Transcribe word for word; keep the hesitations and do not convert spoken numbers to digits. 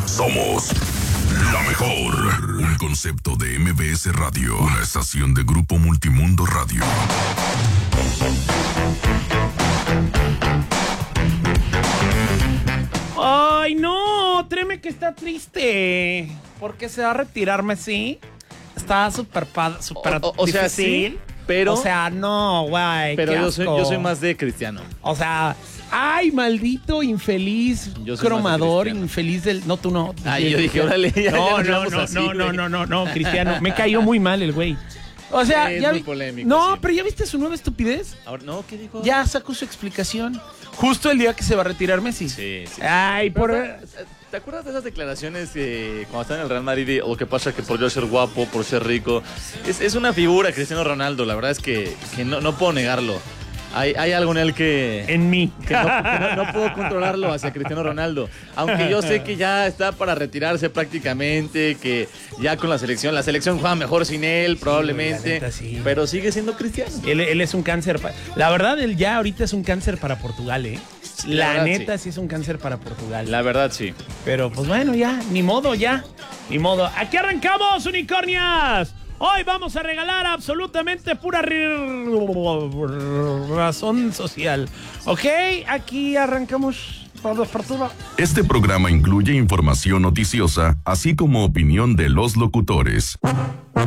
Somos la mejor. Un concepto de M B S Radio, una estación de Grupo Multimundo Radio. Ay, no, Treme que está triste. Porque se va a retirar Messi. Está súper super O, o, o sea, difícil. sí, pero... O sea, no, güey. Pero qué yo soy, asco. yo soy más de Cristiano. O sea, ay, maldito infeliz Yo soy cromador, más de Cristiano. infeliz del... No, tú no. Ay, yo dije, órale, ya, No, ya no, nos no, vamos así, no, no, güey. no, no, no, Cristiano. Me cayó muy mal el güey. O sea, Sí, es ya muy vi- polémico, No, sí. pero ¿ya viste su nueva estupidez? Ahora, no, ¿qué dijo? Ya sacó su explicación. Justo el día que se va a retirar Messi. Sí, sí. Ay, por... Pero, ¿te acuerdas de esas declaraciones de cuando está en el Real Madrid y lo que pasa que por yo ser guapo, por ser rico? Es, es una figura Cristiano Ronaldo, la verdad es que, que no, no puedo negarlo. Hay, hay algo en él que, En mí. que, no, que no- no puedo controlarlo hacia Cristiano Ronaldo. Aunque yo sé que ya está para retirarse prácticamente, que ya con la selección, la selección juega mejor sin él probablemente, la neta, sí. pero sigue siendo Cristiano. Él, él es un cáncer. pa- La verdad, él ya ahorita es un cáncer para Portugal, ¿eh? la La, verdad, neta sí. es un cáncer para Portugal. La verdad, sí. Pero pues bueno, ya, ni modo, ya. Ni modo. Aquí arrancamos, unicornias. Hoy vamos a regalar absolutamente pura ri- razón social. ¿Ok? Aquí arrancamos todos por todo. Este programa incluye información noticiosa, así como opinión de los locutores.